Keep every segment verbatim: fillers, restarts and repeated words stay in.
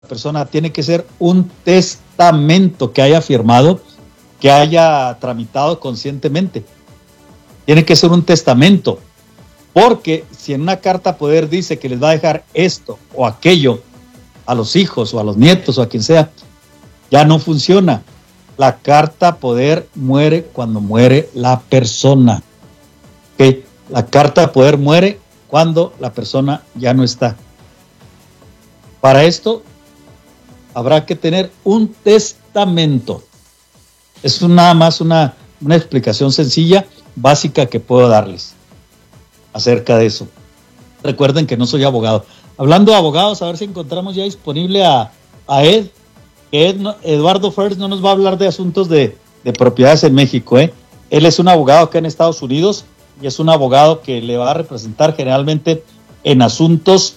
persona tiene que ser un testamento que haya firmado, que haya tramitado conscientemente. Tiene que ser un testamento, porque si en una carta poder dice que les va a dejar esto o aquello a los hijos o a los nietos o a quien sea, ya no funciona. La carta poder muere cuando muere la persona. ¿Okay? La carta poder muere cuando la persona ya no está. Para esto habrá que tener un testamento. Es nada más una, una explicación sencilla, básica que puedo darles acerca de eso. Recuerden que no soy abogado. Hablando de abogados, a ver si encontramos ya disponible a, a Ed. Ed no, Eduardo First no nos va a hablar de asuntos de, de propiedades en México. ¿eh? Él es un abogado acá en Estados Unidos y es un abogado que le va a representar generalmente en asuntos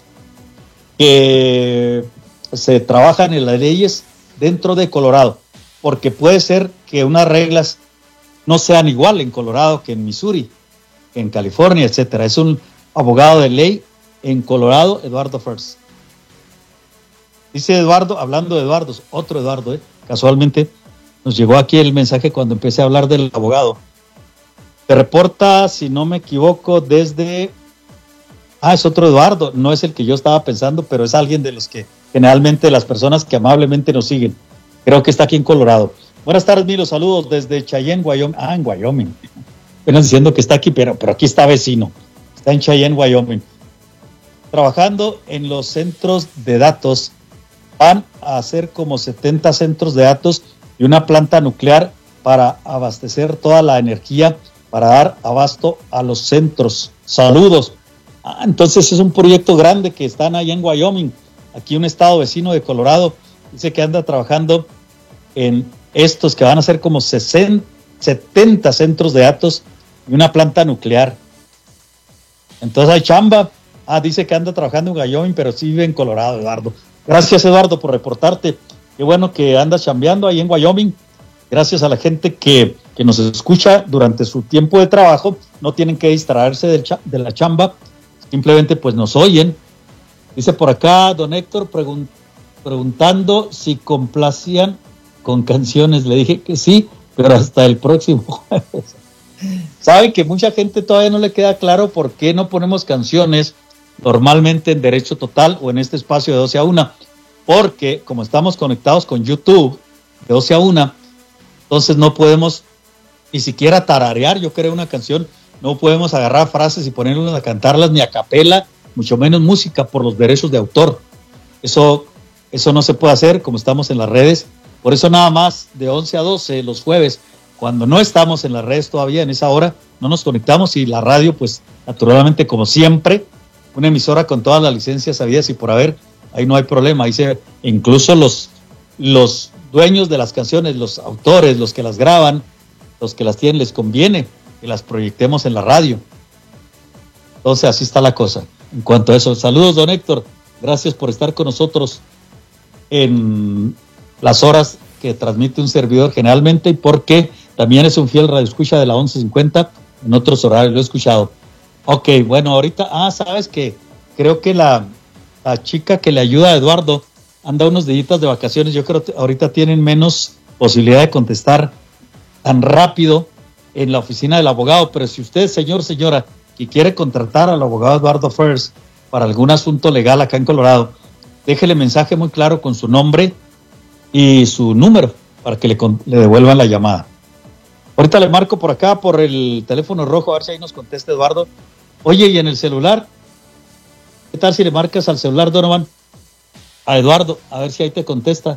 que se trabajan en las leyes dentro de Colorado, porque puede ser que unas reglas no sean igual en Colorado que en Missouri, que en California, etcétera. Es un abogado de ley en Colorado, Eduardo First. Dice Eduardo, hablando de Eduardo, otro Eduardo, ¿eh? Casualmente nos llegó aquí el mensaje cuando empecé a hablar del abogado. Se reporta, si no me equivoco, desde... Ah, es otro Eduardo, no es el que yo estaba pensando, pero es alguien de los que generalmente las personas que amablemente nos siguen. Creo que está aquí en Colorado. Buenas tardes, Milo, saludos desde Cheyenne, Wyoming. Ah, en Wyoming. Apenas diciendo que está aquí, pero, pero aquí está vecino. Está en Cheyenne, Wyoming. Trabajando en los centros de datos. Van a hacer como setenta centros de datos y una planta nuclear para abastecer toda la energía, para dar abasto a los centros. Saludos. Ah, entonces es un proyecto grande que están allá en Wyoming, aquí un estado vecino de Colorado. Dice que anda trabajando en estos que van a ser como sesenta, setenta centros de datos y una planta nuclear. Entonces hay chamba. Ah, dice que anda trabajando en Wyoming, pero sí vive en Colorado, Eduardo. Gracias, Eduardo, por reportarte. Qué bueno que andas chambeando ahí en Wyoming. Gracias a la gente que, que nos escucha durante su tiempo de trabajo. No tienen que distraerse del cha- de la chamba. Simplemente pues nos oyen. Dice por acá don Héctor pregun- preguntando si complacían con canciones. Le dije que sí, pero hasta el próximo jueves. Saben que mucha gente todavía no le queda claro por qué no ponemos canciones normalmente en Derecho Total o en este espacio de doce a una, porque como estamos conectados con YouTube de doce a una, entonces no podemos ni siquiera tararear, yo creo, una canción. No podemos agarrar frases y ponerlas a cantarlas ni a capela, mucho menos música por los derechos de autor. Eso, eso no se puede hacer como estamos en las redes. Por eso nada más de once a doce los jueves, cuando no estamos en las redes todavía, en esa hora, no nos conectamos y la radio, pues naturalmente como siempre, una emisora con todas las licencias habidas y por haber, ahí no hay problema. Ahí se, incluso los, los dueños de las canciones, los autores, los que las graban, los que las tienen, les conviene que las proyectemos en la radio. Entonces así está la cosa. En cuanto a eso, saludos don Héctor, gracias por estar con nosotros en las horas que transmite un servidor generalmente y porque también es un fiel radioescucha de la once cincuenta, en otros horarios lo he escuchado. Ok, bueno, ahorita, ah, sabes que creo que la, la chica que le ayuda a Eduardo anda unos días de vacaciones. Yo creo que ahorita tienen menos posibilidad de contestar tan rápido en la oficina del abogado, pero si usted, señor, señora, que quiere contratar al abogado Eduardo First para algún asunto legal acá en Colorado, déjele mensaje muy claro con su nombre y su número para que le, le devuelvan la llamada. Ahorita le marco por acá, por el teléfono rojo, a ver si ahí nos contesta Eduardo. Oye, ¿y en el celular? ¿Qué tal si le marcas al celular, Donovan? A Eduardo, a ver si ahí te contesta.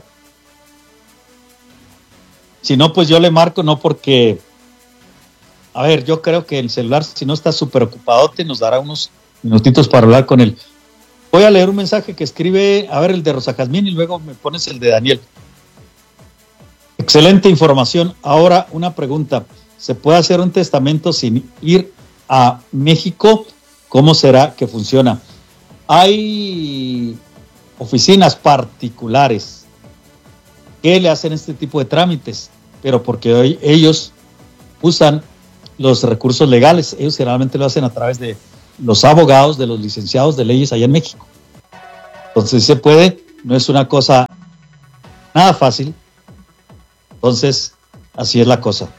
Si no, pues yo le marco, no porque... A ver, yo creo que el celular, si no está súper ocupadote, nos dará unos minutitos para hablar con él. Voy a leer un mensaje que escribe, a ver, el de Rosa Jazmín y luego me pones el de Daniel. Excelente información. Ahora una pregunta. ¿Se puede hacer un testamento sin ir a México? ¿Cómo será que funciona? Hay oficinas particulares que le hacen este tipo de trámites, pero porque hoy ellos usan los recursos legales. Ellos generalmente lo hacen a través de los abogados, de los licenciados de leyes allá en México. Entonces se puede, no es una cosa nada fácil. Entonces, así es la cosa.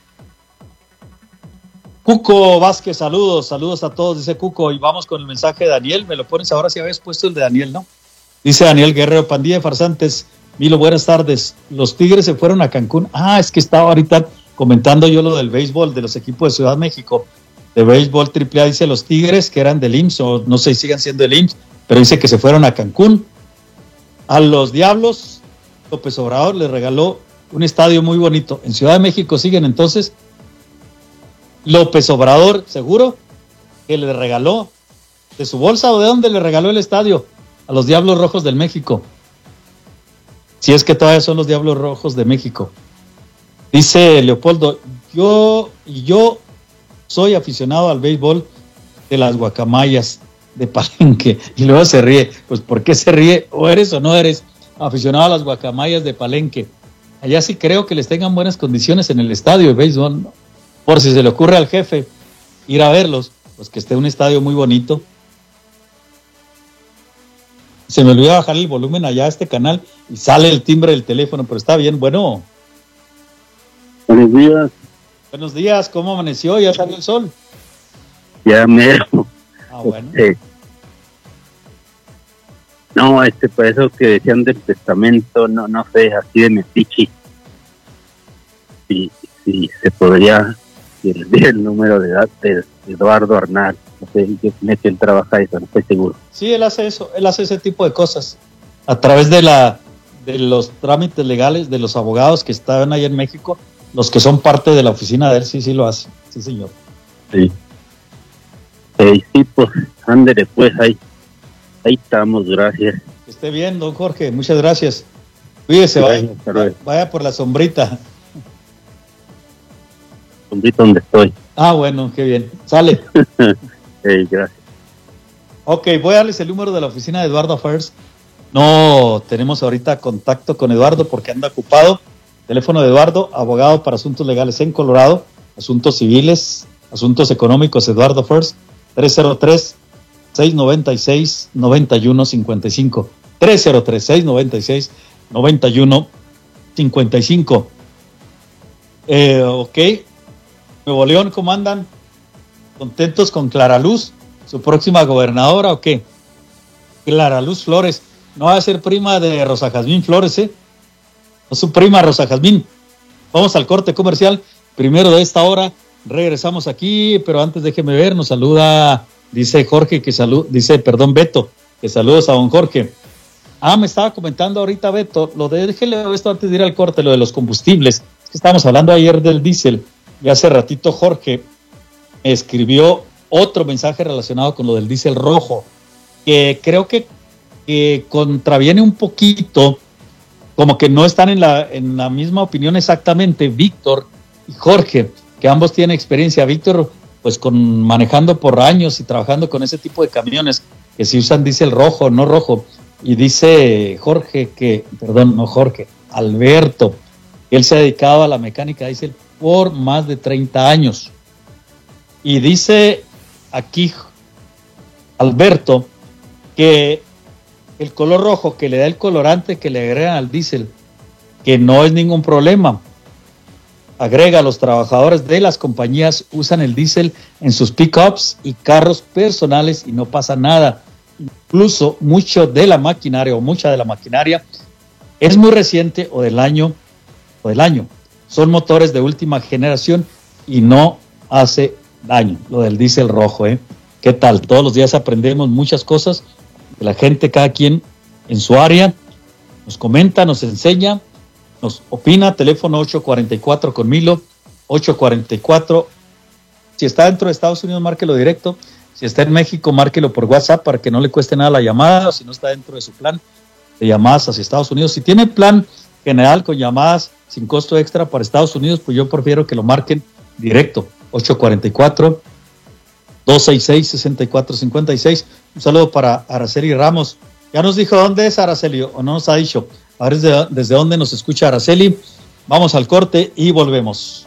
Cuco Vázquez, saludos, saludos a todos, dice Cuco, y vamos con el mensaje de Daniel. Me lo pones ahora si habías puesto el de Daniel, ¿no? Dice Daniel Guerrero, pandilla de farsantes. Milo, buenas tardes. Los Tigres se fueron a Cancún. Ah, es que estaba ahorita comentando yo lo del béisbol, de los equipos de Ciudad de México, de béisbol triple A. Dice los Tigres que eran del I M S S, o no sé si sigan siendo del I M S S, pero dice que se fueron a Cancún. A los Diablos, López Obrador les regaló un estadio muy bonito. En Ciudad de México siguen entonces. López Obrador, seguro que le regaló de su bolsa, o de dónde le regaló el estadio a los Diablos Rojos del México. Si es que todavía son los Diablos Rojos de México. Dice Leopoldo, yo y yo soy aficionado al béisbol de las guacamayas de Palenque. Y luego se ríe. Pues ¿por qué se ríe? O eres o no eres aficionado a las guacamayas de Palenque. Allá sí creo que les tengan buenas condiciones en el estadio de béisbol, ¿no? Por si se le ocurre al jefe ir a verlos, pues que esté un estadio muy bonito. Se me olvidó bajar el volumen allá a este canal y sale el timbre del teléfono, pero está bien. Bueno. Buenos días. Buenos días, ¿cómo amaneció? ¿Ya salió el sol? Ya mero. Ah, bueno. Este, no, este, por eso que decían del testamento, no, no sé, así de metiche. Si, si se podría decir el número de edad de Eduardo Arnal. No sé, yo sé que él trabaja eso, no estoy seguro. Sí, él hace eso, él hace ese tipo de cosas. A través de la de los trámites legales de los abogados que estaban ahí en México, los que son parte de la oficina de él, sí, sí lo hace. Sí, señor. Sí. Eh, sí, pues, ándele, pues, ahí, ahí estamos, gracias. Que esté bien, don Jorge, muchas gracias. Cuídese, vaya, vaya, vaya por la sombrita. Sombrita donde estoy. Ah, bueno, qué bien. Sale. eh, gracias. Ok, voy a darles el número de la oficina de Eduardo Affairs. No tenemos ahorita contacto con Eduardo porque anda ocupado. Teléfono de Eduardo, abogado para asuntos legales en Colorado, asuntos civiles, asuntos económicos, Eduardo Affairs, tres cero tres, seis nueve seis, nueve uno cinco cinco. tres cero tres, seis nueve seis, nueve uno cinco cinco. Eh, ok. Nuevo León, ¿cómo andan? ¿Contentos con Clara Luz, su próxima gobernadora o qué? Clara Luz Flores, no va a ser prima de Rosa Jazmín Flores, ¿eh? No, su prima Rosa Jazmín. Vamos al corte comercial, primero de esta hora, regresamos aquí, pero antes déjeme ver, nos saluda, dice Jorge, que salud, dice, perdón, Beto, que saludos a don Jorge. Ah, me estaba comentando ahorita Beto, lo de, déjele esto antes de ir al corte, lo de los combustibles, es que estábamos hablando ayer del diésel, y hace ratito Jorge escribió otro mensaje relacionado con lo del diésel rojo, que creo que, que contraviene un poquito, como que no están en la, en la misma opinión exactamente, Víctor y Jorge, que ambos tienen experiencia. Víctor, pues con manejando por años y trabajando con ese tipo de camiones, que si usan diésel rojo, no rojo, y dice Jorge que, perdón, no Jorge, Alberto, él se ha dedicado a la mecánica diésel por más de treinta años. Y dice aquí Alberto que el color rojo que le da el colorante que le agregan al diésel, que no es ningún problema. Agrega, los trabajadores de las compañías usan el diésel en sus pick-ups y carros personales y no pasa nada. Incluso mucho de la maquinaria o mucha de la maquinaria es muy reciente o del año o del año. Son motores de última generación y no hace daño, lo del diésel rojo, ¿eh? ¿Qué tal? Todos los días aprendemos muchas cosas de la gente, cada quien en su área, nos comenta, nos enseña, nos opina. Teléfono ocho cuarenta y cuatro con Milo, ocho cuarenta y cuatro. Si está dentro de Estados Unidos, márquelo directo. Si está en México, márquelo por WhatsApp para que no le cueste nada la llamada, o si no está dentro de su plan de llamadas hacia Estados Unidos. Si tiene plan general con llamadas sin costo extra para Estados Unidos, pues yo prefiero que lo marquen directo, ocho cuarenta y cuatro, dos sesenta y seis, sesenta y cuatro cincuenta y seis. Un saludo para Araceli Ramos. Ya nos dijo dónde es Araceli, o no nos ha dicho. A ver desde, desde dónde nos escucha Araceli. Vamos al corte y volvemos.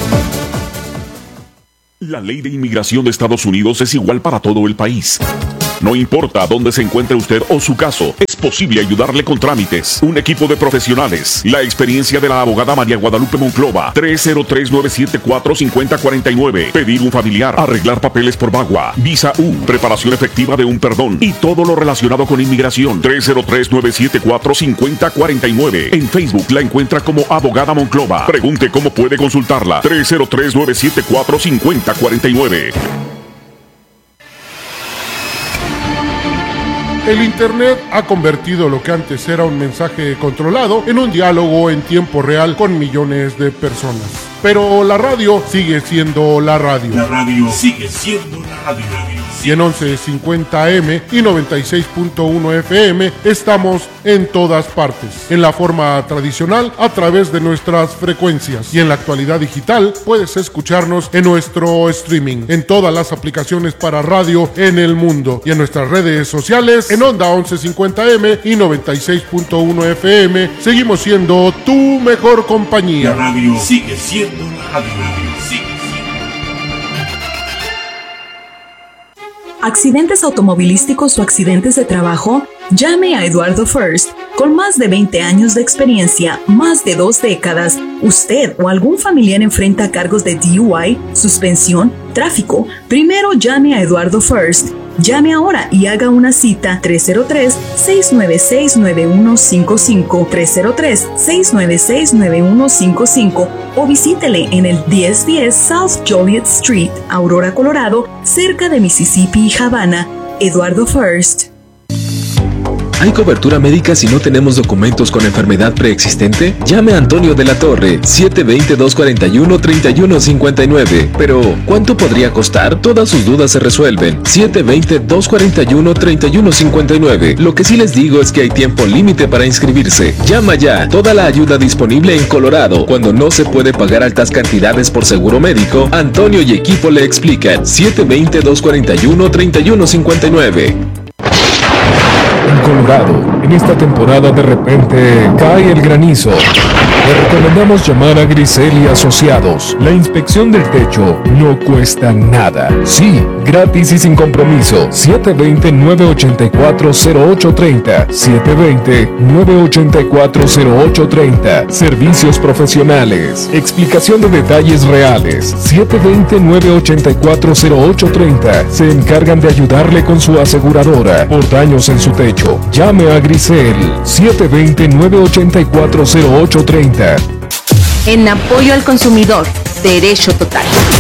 La ley de inmigración de Estados Unidos es igual para todo el país. No importa dónde se encuentre usted o su caso, es posible ayudarle con trámites. Un equipo de profesionales. La experiencia de la abogada María Guadalupe Monclova. tres cero tres, nueve siete cuatro, cinco cero cuatro nueve. Pedir un familiar. Arreglar papeles por Bagua. Visa U. Preparación efectiva de un perdón. Y todo lo relacionado con inmigración. tres cero tres, nueve siete cuatro, cinco cero cuatro nueve. En Facebook la encuentra como abogada Monclova. Pregunte cómo puede consultarla. tres cero tres, nueve siete cuatro, cinco cero cuatro nueve. El Internet ha convertido lo que antes era un mensaje controlado en un diálogo en tiempo real con millones de personas. Pero la radio sigue siendo la radio. La radio sigue siendo la radio. Y en once cincuenta A M y noventa y seis punto uno F M estamos en todas partes. En la forma tradicional, a través de nuestras frecuencias. Y en la actualidad digital, puedes escucharnos en nuestro streaming, en todas las aplicaciones para radio en el mundo. Y en nuestras redes sociales, en Onda once cincuenta A M y noventa y seis punto uno F M, seguimos siendo tu mejor compañía. La radio sigue siendo la radio. Sigue. ¿Accidentes automovilísticos o accidentes de trabajo? Llame a Eduardo First. Con más de veinte años de experiencia, más de dos décadas, usted o algún familiar enfrenta cargos de D U I, suspensión, tráfico. Primero llame a Eduardo First. Llame ahora y haga una cita tres cero tres, seis nueve seis, nueve uno cinco cinco, tres cero tres, seis nueve seis, nueve uno cinco cinco o visítele en el diez diez South Joliet Street, Aurora, Colorado, cerca de Mississippi y Havana. Eduardo First. ¿Hay cobertura médica si no tenemos documentos con enfermedad preexistente? Llame a Antonio de la Torre, siete dos cero, dos cuatro uno, tres uno cinco nueve. Pero, ¿cuánto podría costar? Todas sus dudas se resuelven. siete dos cero, dos cuatro uno, tres uno cinco nueve. Lo que sí les digo es que hay tiempo límite para inscribirse. Llama ya. Toda la ayuda disponible en Colorado. Cuando no se puede pagar altas cantidades por seguro médico, Antonio y equipo le explican. siete dos cero, dos cuatro uno, tres uno cinco nueve. En Colorado, en esta temporada de repente cae el granizo. Le recomendamos llamar a Grisel y Asociados. La inspección del techo no cuesta nada. Sí, gratis y sin compromiso. siete dos cero, nueve ocho cuatro, cero ocho tres cero. siete dos cero, nueve ocho cuatro, cero ocho tres cero. Servicios profesionales. Explicación de detalles reales. siete dos cero, nueve ocho cuatro, cero ocho tres cero. Se encargan de ayudarle con su aseguradora por daños en su techo. Llame a Grisel. siete dos cero, nueve ocho cuatro, cero ocho tres cero. En apoyo al consumidor, Derecho Total.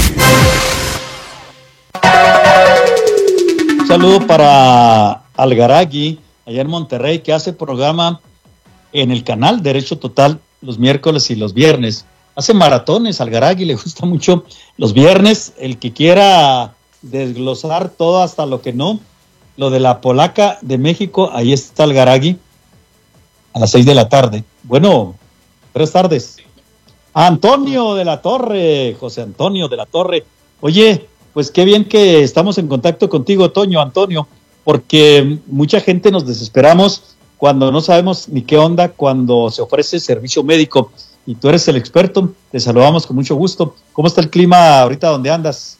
Un saludo para Algaragui, allá en Monterrey, que hace programa en el canal Derecho Total los miércoles y los viernes. Hace maratones, Algaragui le gusta mucho los viernes. El que quiera desglosar todo hasta lo que no, lo de la polaca de México, ahí está Algaragui a las seis de la tarde. Bueno, buenas tardes. Antonio de la Torre, José Antonio de la Torre. Oye, pues qué bien que estamos en contacto contigo, Toño, Antonio, porque mucha gente nos desesperamos cuando no sabemos ni qué onda cuando se ofrece servicio médico. Y tú eres el experto, te saludamos con mucho gusto. ¿Cómo está el clima ahorita donde andas?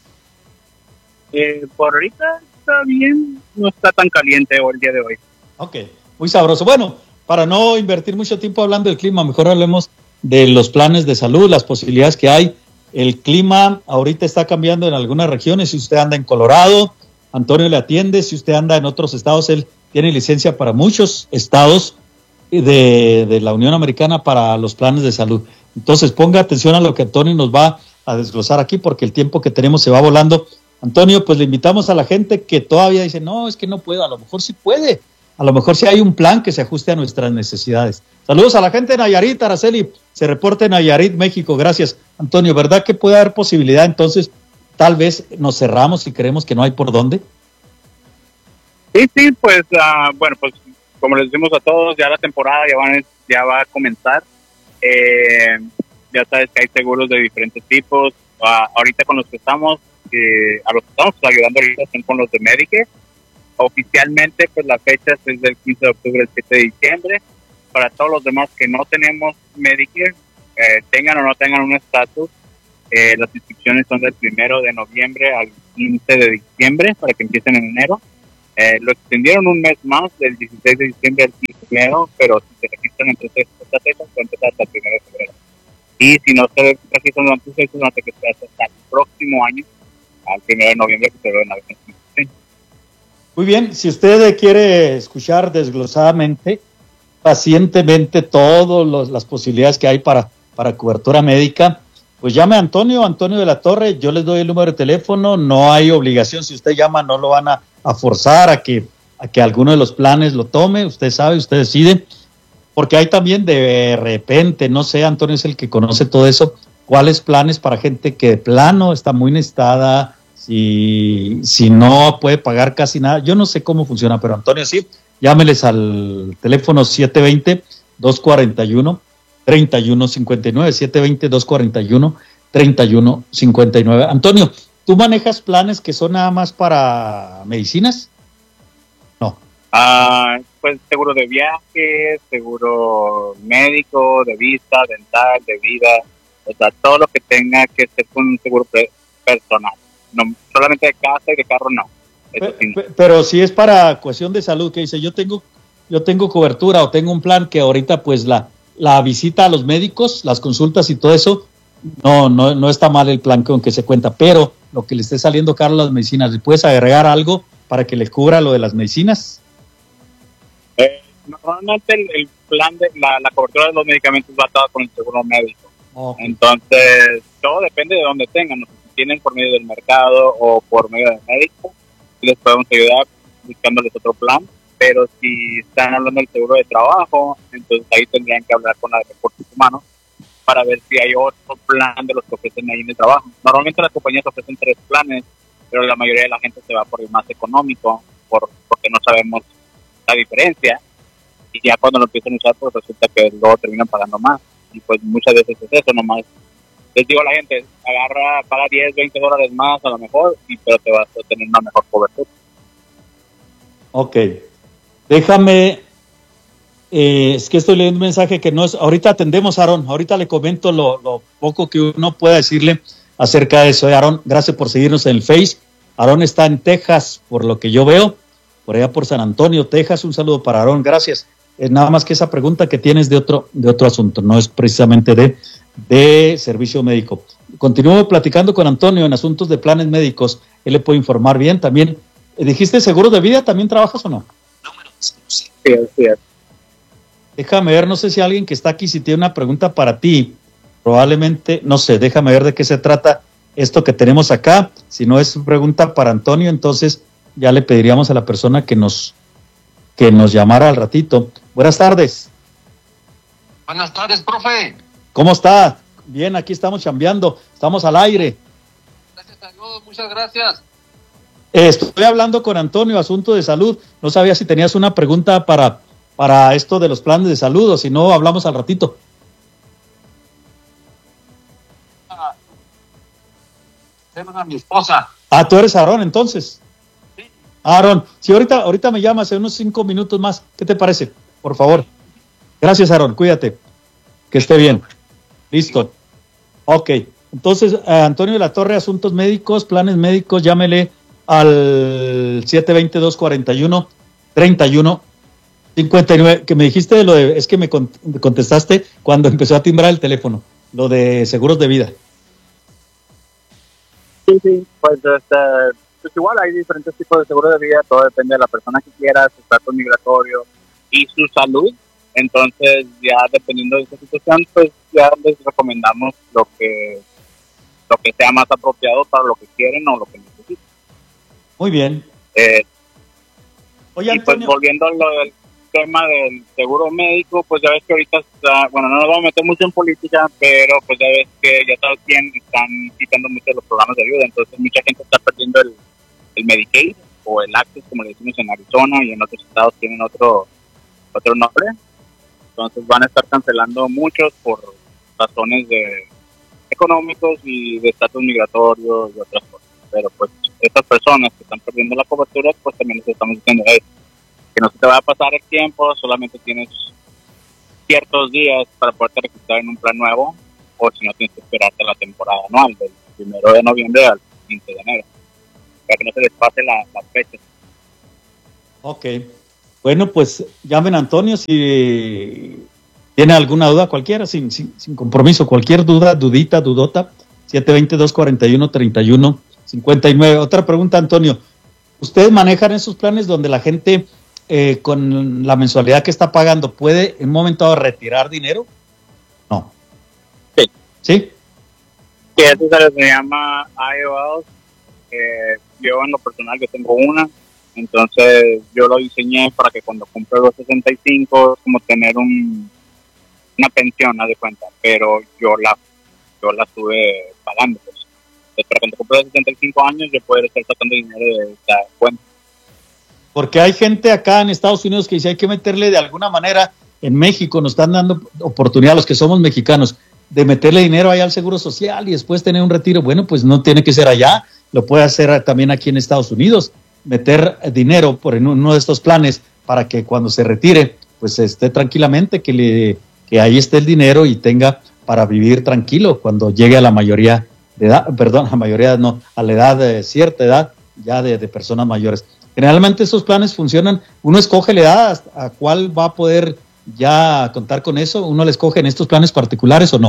Eh, por ahorita está bien, no está tan caliente el día de hoy. Ok, muy sabroso. Bueno, para no invertir mucho tiempo hablando del clima, mejor hablemos de los planes de salud, las posibilidades que hay. El clima ahorita está cambiando en algunas regiones. Si usted anda en Colorado, Antonio le atiende. Si usted anda en otros estados, él tiene licencia para muchos estados de, de la Unión Americana para los planes de salud. Entonces ponga atención a lo que Antonio nos va a desglosar aquí, porque el tiempo que tenemos se va volando. Antonio, pues le invitamos a la gente que todavía dice, no, es que no puedo. A lo mejor sí puede. A lo mejor sí hay un plan que se ajuste a nuestras necesidades. Saludos a la gente de Nayarit, Araceli. Se reporta en Nayarit, México. Gracias, Antonio. ¿Verdad que puede haber posibilidad? Entonces, tal vez nos cerramos y creemos que no hay por dónde. Sí, sí, pues, uh, bueno, pues, como les decimos a todos, ya la temporada ya, van, ya va a comenzar. Eh, ya sabes que hay seguros de diferentes tipos. Uh, ahorita con los que estamos, eh, a los que estamos ayudando ahorita son con los de Medicare. Oficialmente, pues la fecha es del quince de octubre al siete de diciembre. Para todos los demás que no tenemos Medicare, eh, tengan o no tengan un estatus, eh, las inscripciones son del primero de noviembre al quince de diciembre para que empiecen en enero. Eh, lo extendieron un mes más, del dieciséis de diciembre al quince de enero, pero si se registran entre estas fechas, va a empezar hasta el primero de febrero. Y si no se registran durante seis meses, van a tener que esperar hasta el próximo año, al primero de noviembre, que se ve en la vez. Muy bien, si usted quiere escuchar desglosadamente, pacientemente, todas las posibilidades que hay para, para cobertura médica, pues llame a Antonio, Antonio de la Torre, yo les doy el número de teléfono, no hay obligación, si usted llama no lo van a, a forzar a que, a que alguno de los planes lo tome, usted sabe, usted decide, porque hay también de repente, no sé, Antonio es el que conoce todo eso, cuáles planes para gente que de plano está muy necesitada, si, si no puede pagar casi nada, yo no sé cómo funciona, pero Antonio sí, llámeles al teléfono siete dos cero, dos cuatro uno, tres uno cinco nueve, siete dos cero, dos cuatro uno, tres uno cinco nueve. Antonio, ¿tú manejas planes que son nada más para medicinas? No. Ah, pues seguro de viaje, seguro médico, de vista, dental, de vida, o sea, todo lo que tenga que ser con un seguro pre- personal. No, solamente de casa y de carro no. Eso sí no. Pero si es para cuestión de salud, que dice, yo tengo, yo tengo cobertura o tengo un plan que ahorita pues la, la visita a los médicos, las consultas y todo eso, no, no, no está mal el plan con que se cuenta, pero lo que le esté saliendo caro a las medicinas, ¿le puedes agregar algo para que le cubra lo de las medicinas? Eh, normalmente el, el plan de la, la cobertura de los medicamentos va atado con el seguro médico. Okay. Entonces, todo depende de dónde tengan. No sé si tienen por medio del mercado o por medio del médico, y les podemos ayudar buscándoles otro plan. Pero si están hablando del seguro de trabajo, entonces ahí tendrían que hablar con la de recursos humanos para ver si hay otro plan de los que ofrecen ahí en el trabajo. Normalmente las compañías ofrecen tres planes, pero la mayoría de la gente se va por el más económico, por porque no sabemos la diferencia, y ya cuando lo empiezan a usar, pues resulta que luego terminan pagando más, y pues muchas veces es eso nomás. Les digo a la gente, agarra, paga diez, veinte dólares más a lo mejor, y pero te vas a tener una mejor cobertura. Ok, déjame, eh, es que estoy leyendo un mensaje que no es, ahorita atendemos a Aarón, ahorita le comento lo, lo poco que uno pueda decirle acerca de eso. Aarón, gracias por seguirnos en el Face. Aarón está en Texas, por lo que yo veo, por allá por San Antonio, Texas. Un saludo para Aarón, gracias. Eh, nada más que esa pregunta que tienes de otro, de otro asunto, no es precisamente de, de servicio médico. Continúo platicando con Antonio en asuntos de planes médicos, él le puede informar bien. También, eh, ¿dijiste seguro de vida? ¿También trabajas o no? Sí, sí. Déjame ver, no sé si alguien que está aquí, si tiene una pregunta para ti, probablemente, no sé, déjame ver de qué se trata esto que tenemos acá. Si no es pregunta para Antonio, entonces ya le pediríamos a la persona que nos, que nos llamara al ratito. Buenas tardes. Buenas tardes, profe. ¿Cómo está? Bien, aquí estamos chambeando, estamos al aire. Gracias a Dios, muchas gracias. Eh, estoy hablando con Antonio, asunto de salud. No sabía si tenías una pregunta para, para esto de los planes de salud, o si no, hablamos al ratito. A mi esposa. Ah, tú eres Aarón, entonces. Sí. Aarón, si ahorita, ahorita me llamas en unos cinco minutos más, ¿qué te parece? Por favor. Gracias, Aarón, cuídate. Que esté bien. Listo. Ok, entonces, eh, Antonio de la Torre, asuntos médicos, planes médicos, llámele al siete dos cero, dos cuatro uno, tres uno cinco nueve, que me dijiste de lo de, es que me contestaste cuando empezó a timbrar el teléfono, lo de seguros de vida. Sí, sí, pues, este, pues igual hay diferentes tipos de seguro de vida, todo depende de la persona que quiera, su estatus migratorio y su salud. Entonces, ya dependiendo de esa situación, pues ya les recomendamos lo que lo que sea más apropiado para lo que quieren o lo que necesiten. Muy bien. Eh, Oye, y Antonio, pues volviendo a lo del tema del seguro médico, pues ya ves que ahorita está, bueno, no nos vamos a meter mucho en política, pero pues ya ves que ya sabes quién están quitando mucho los programas de ayuda, entonces mucha gente está perdiendo el, el Medicaid o el Access, como le decimos en Arizona, y en otros estados tienen otro otro nombre. Entonces van a estar cancelando muchos por razones de económicos y de estatus migratorio y otras cosas. Pero pues estas personas que están perdiendo la cobertura, pues también les estamos diciendo, hey, que no se te va a pasar el tiempo, solamente tienes ciertos días para poderte registrar en un plan nuevo, o si no tienes que esperarte la temporada anual, del primero de noviembre al quince de enero, para que no se les pase la, la fecha. Ok. Bueno, pues llamen a Antonio si tiene alguna duda cualquiera, sin, sin, sin compromiso, cualquier duda, dudita, dudota, siete dos cero, dos cuatro uno, tres uno cinco nueve. Otra pregunta, Antonio. ¿Ustedes manejan esos planes donde la gente eh, con la mensualidad que está pagando puede en un momento dado retirar dinero? No. Sí. ¿Sí? Sí, eso se les llama I O L. Eh, yo en lo personal yo tengo una, entonces yo lo diseñé para que cuando cumpla los sesenta y cinco es como tener un una pensión, haz de cuenta, pero yo la yo la estuve pagando. Pues. Entonces, para cuando cumpla los sesenta y cinco años yo puedo estar sacando dinero de esta cuenta. Porque hay gente acá en Estados Unidos que dice hay que meterle de alguna manera, en México nos están dando oportunidad a los que somos mexicanos de meterle dinero allá al Seguro Social y después tener un retiro. Bueno, pues no tiene que ser allá, lo puede hacer también aquí en Estados Unidos, meter dinero por en uno de estos planes para que cuando se retire, pues esté tranquilamente, que, le, que ahí esté el dinero y tenga para vivir tranquilo cuando llegue a la mayoría de edad, perdón, a la mayoría no, a la edad de cierta edad ya de, de personas mayores. Generalmente esos planes funcionan, uno escoge la edad a cuál va a poder ya contar con eso, uno le escoge en estos planes particulares o no.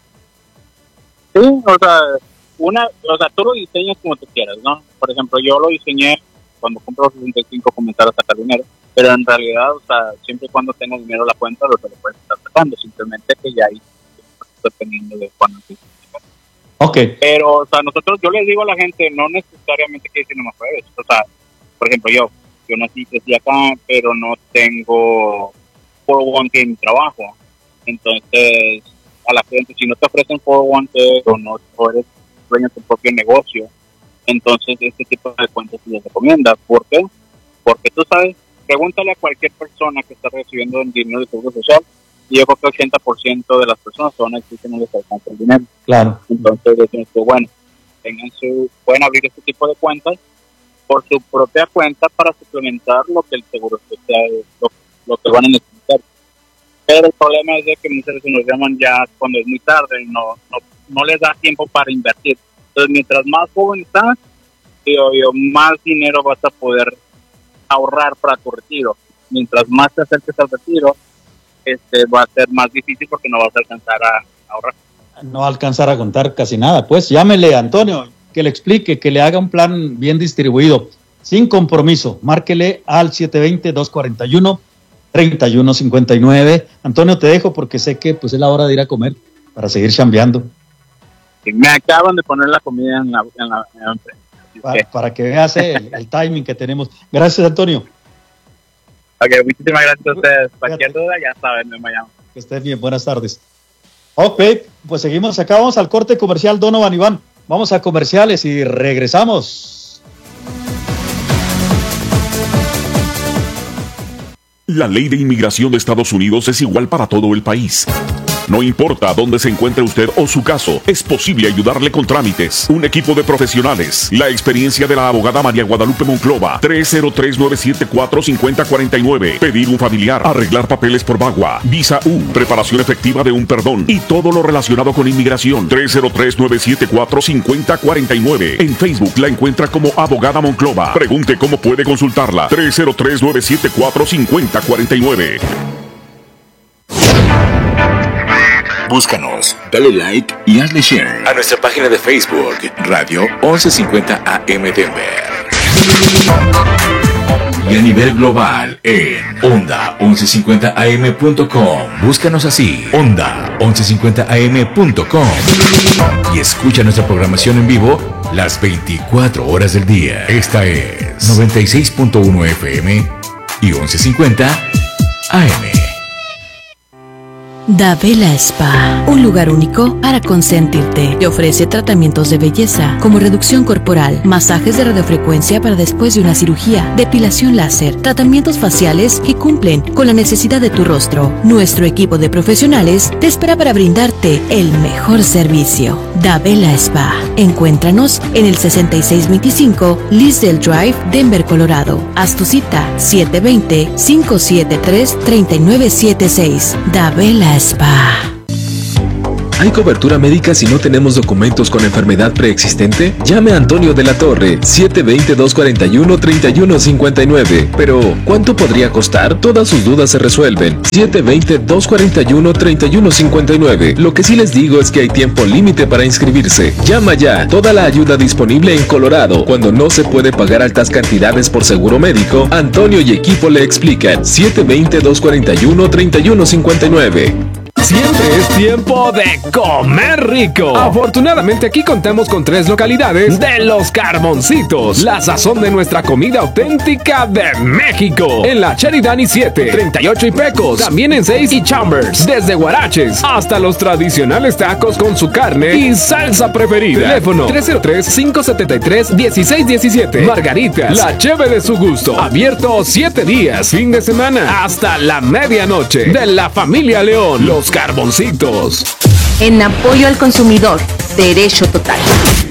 Sí, o sea, una, o sea, tú lo diseñas como tú quieras, ¿no? Por ejemplo, yo lo diseñé cuando compro los sesenta y cinco comenzar a sacar dinero, pero en realidad, o sea, siempre y cuando tengo dinero en la cuenta, lo que lo puedes estar sacando, simplemente que ya ahí, dependiendo de cuándo. Ok. Pero, o sea, nosotros, yo les digo a la gente, no necesariamente que si no me jueves, o sea, por ejemplo, yo, yo nací, crecí acá, pero no tengo cuatro oh one k en mi trabajo, entonces, a la gente, si no te ofrecen cuatro oh one k o no o eres dueño de tu propio negocio, entonces este tipo de cuentas se les recomienda. ¿Por qué? Porque tú sabes, pregúntale a cualquier persona que está recibiendo el dinero de Seguro Social y yo creo que el ochenta por ciento de las personas van a decir que no les alcanza el dinero. Claro. Entonces, es que bueno, tengan su, pueden abrir este tipo de cuentas por su propia cuenta para suplementar lo que el Seguro Social, lo, lo que van a necesitar. Pero el problema es de que muchas veces nos llaman ya cuando es muy tarde y no, no, no les da tiempo para invertir. Entonces, mientras más joven estás, digo, digo, más dinero vas a poder ahorrar para tu retiro. Mientras más te acerques al retiro, este va a ser más difícil porque no vas a alcanzar a ahorrar. No va a alcanzar a contar casi nada. Pues llámele a Antonio, que le explique, que le haga un plan bien distribuido, sin compromiso. Márquele al siete dos cero, dos cuatro uno, tres uno cinco nueve. Antonio, te dejo porque sé que pues es la hora de ir a comer para seguir chambeando. Me acaban de poner la comida en la, en la, en la empresa. Para, para que veas el, el timing que tenemos. Gracias, Antonio. Ok, muchísimas gracias a ustedes. Cualquier duda, ya saben, me llaman. Que estés bien, buenas tardes. Ok, pues seguimos acá, vamos al corte comercial, Donovan Iván. Vamos a comerciales y regresamos. La ley de inmigración de Estados Unidos es igual para todo el país. No importa dónde se encuentre usted o su caso, es posible ayudarle con trámites. Un equipo de profesionales. La experiencia de la abogada María Guadalupe Monclova. tres cero tres, nueve siete cuatro, cinco cero cuatro nueve. Pedir un familiar. Arreglar papeles por VAWA. Visa U. Preparación efectiva de un perdón. Y todo lo relacionado con inmigración. tres cero tres, nueve siete cuatro, cinco cero cuatro nueve. En Facebook la encuentra como Abogada Monclova. Pregunte cómo puede consultarla. tres cero tres, nueve siete cuatro, cinco cero cuatro nueve. Búscanos, dale like y hazle share a nuestra página de Facebook, Radio once cincuenta A M Denver. Y a nivel global en onda once cincuenta a eme punto com. Búscanos así, onda once cincuenta a eme punto com. Y escucha nuestra programación en vivo las veinticuatro horas del día. Esta es noventa y seis punto uno F M y once cincuenta A M. Davela Spa, un lugar único para consentirte. Te ofrece tratamientos de belleza como reducción corporal, masajes de radiofrecuencia para después de una cirugía, depilación láser, tratamientos faciales que cumplen con la necesidad de tu rostro. Nuestro equipo de profesionales te espera para brindarte el mejor servicio. Davela Spa. Encuéntranos en el sesenta y seis veinticinco Lisdale Drive, Denver, Colorado. Haz tu cita siete dos cero, cinco siete tres, tres nueve siete seis. Davela Spa. ¿Hay cobertura médica si no tenemos documentos con enfermedad preexistente? Llame a Antonio de la Torre, siete dos cero, dos cuatro uno, tres uno cinco nueve. Pero, ¿cuánto podría costar? Todas sus dudas se resuelven. siete dos cero, dos cuatro uno, tres uno cinco nueve. Lo que sí les digo es que hay tiempo límite para inscribirse. Llama ya. Toda la ayuda disponible en Colorado. Cuando no se puede pagar altas cantidades por seguro médico, Antonio y equipo le explican. siete dos cero, dos cuatro uno, tres uno cinco nueve. Siempre es tiempo de comer rico. Afortunadamente aquí contamos con tres localidades de Los Carboncitos, la sazón de nuestra comida auténtica de México. En la Sheridan y siete, treinta y ocho y Pecos, también en seis y Chambers, desde Guaraches hasta los tradicionales tacos con su carne y salsa preferida. Teléfono tres cero tres, cinco siete tres, uno seis uno siete. Margaritas, la cheve de su gusto. Abierto siete días, fin de semana, hasta la medianoche. De la familia León, Los Carboncitos. En apoyo al consumidor, derecho total.